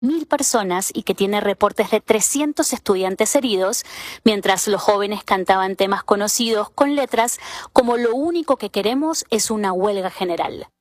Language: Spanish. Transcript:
personas y que tiene reportes de 300 estudiantes heridos, mientras los jóvenes cantaban temas conocidos con letras como "Lo único que queremos es una huelga general".